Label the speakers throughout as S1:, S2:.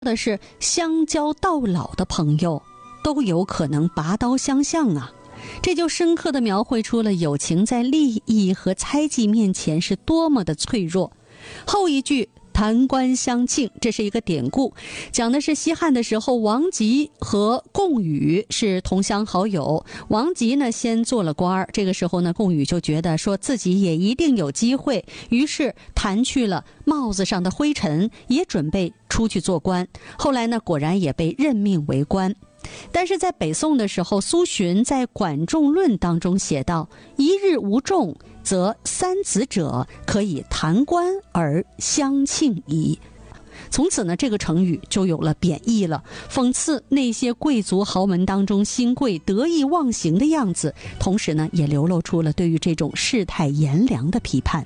S1: 的是相交到老的朋友都有可能拔刀相向啊，这就深刻地描绘出了友情在利益和猜忌面前是多么的脆弱。后一句弹冠相庆，这是一个典故，讲的是西汉的时候，王吉和贡禹是同乡好友。王吉呢先做了官，这个时候呢，贡禹就觉得说自己也一定有机会，于是弹去了帽子上的灰尘，也准备出去做官。后来呢，果然也被任命为官。但是在北宋的时候，苏洵在《管仲论》当中写道：一日无仲，则三子者可以弹冠而相庆矣。从此呢，这个成语就有了贬义了，讽刺那些贵族豪门当中新贵得意忘形的样子，同时呢，也流露出了对于这种世态炎凉的批判。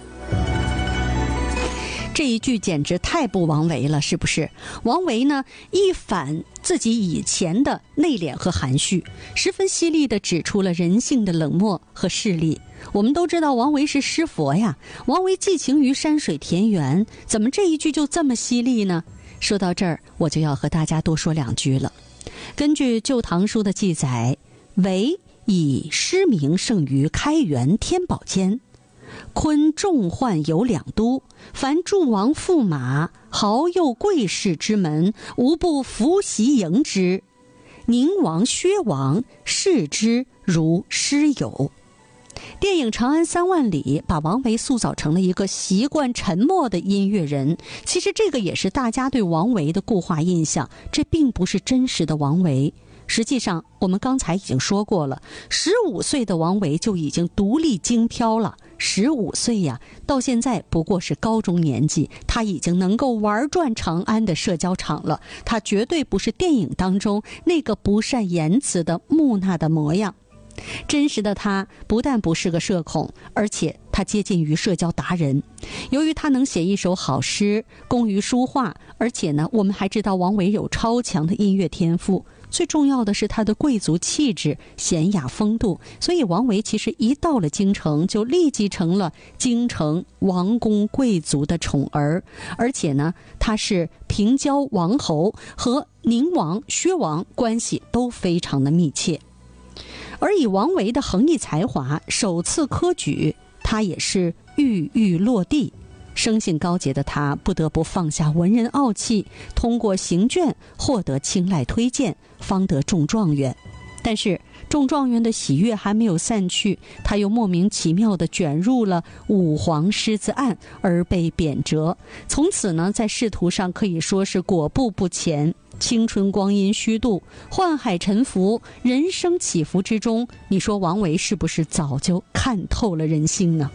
S1: 这一句简直太不王维了，是不是？王维呢，一反自己以前的内敛和含蓄，十分犀利地指出了人性的冷漠和势利。我们都知道王维是诗佛呀，王维寄情于山水田园，怎么这一句就这么犀利呢？说到这儿，我就要和大家多说两句了。根据《旧唐书》的记载，维以诗名胜于开元天宝间，昆众宦有两都，凡诸王驸马豪右贵士之门，无不伏席迎之。宁王薛王视之如师友。电影《长安三万里》把王维塑造成了一个习惯沉默的音乐人，其实这个也是大家对王维的固化印象，这并不是真实的王维。实际上我们刚才已经说过了，15岁的王维就已经独立京漂了。15岁呀，到现在不过是高中年纪，他已经能够玩转长安的社交场了。他绝对不是电影当中那个不善言辞的木讷的模样。真实的他不但不是个社恐，而且他接近于社交达人。由于他能写一首好诗，工于书画，而且呢，我们还知道王维有超强的音乐天赋。最重要的是他的贵族气质、娴雅风度，所以王维其实一到了京城，就立即成了京城王公贵族的宠儿。而且呢，他是平交王侯，和宁王、薛王关系都非常的密切。而以王维的横溢才华，首次科举，他也是郁郁落地。生性高洁的他不得不放下文人傲气，通过行卷获得青睐推荐，方得中状元。但是中状元的喜悦还没有散去，他又莫名其妙地卷入了五皇狮子案而被贬谪。从此呢，在仕途上可以说是果步不前。青春光阴虚度，宦海沉浮，人生起伏之中，你说王维是不是早就看透了人性呢？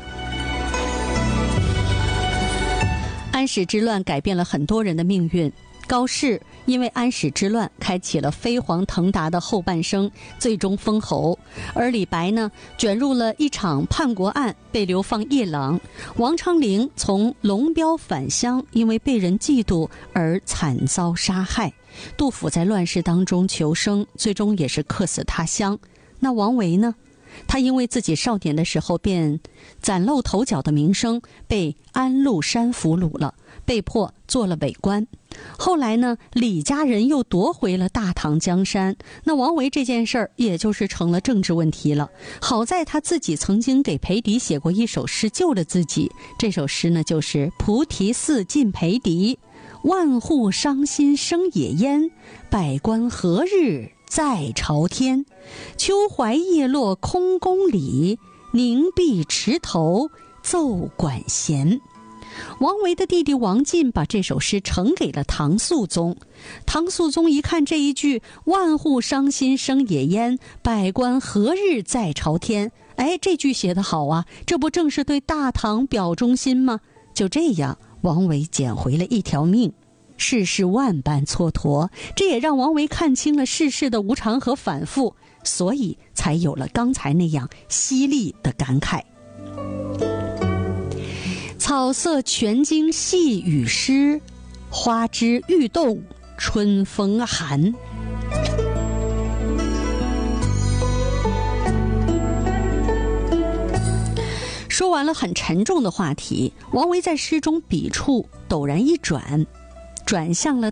S1: 安史之乱改变了很多人的命运。高适因为安史之乱开启了飞黄腾达的后半生，最终封侯。而李白呢，卷入了一场叛国案，被流放夜郎。王昌龄从龙标返乡，因为被人嫉妒而惨遭杀害。杜甫在乱世当中求生，最终也是客死他乡。那王维呢？他因为自己少年的时候便崭露头角的名声，被安禄山俘虏了，被迫做了伪官。后来呢，李家人又夺回了大唐江山，那王维这件事儿也就是成了政治问题了。好在他自己曾经给裴迪写过一首诗救了自己，这首诗呢就是菩提寺进裴迪，万户伤心生野烟，百官何日在朝天，秋槐叶落空宫里，凝碧池头奏管弦。王维的弟弟王进把这首诗呈给了唐肃宗。唐肃宗一看这一句万户伤心生野烟，百官何日在朝天，这句写得好啊，这不正是对大唐表忠心吗？就这样，王维捡回了一条命。世事万般蹉跎，这也让王维看清了世事的无常和反复，所以才有了刚才那样犀利的感慨。草色全经细雨湿，花枝欲动春风寒。说完了很沉重的话题，王维在诗中笔触陡然一转， 转向了